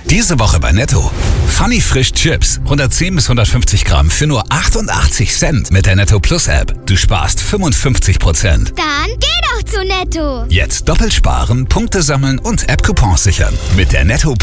Diese Woche bei Netto. Funny Frisch Chips. 110 bis 150 Gramm für nur 88 Cent mit der Netto Plus App. Du sparst 55%. Dann geh doch zu Netto. Jetzt doppelt sparen, Punkte sammeln und App-Coupons sichern. Mit der Netto